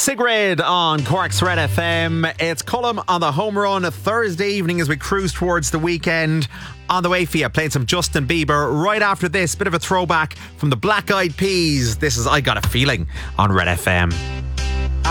Sigrid on Cork's Red FM. It's Cullum on the home run a Thursday evening as we cruise towards the weekend. On the way for you, playing some Justin Bieber. Right after this, bit of a throwback from the Black Eyed Peas. This is I Got a Feeling on Red FM.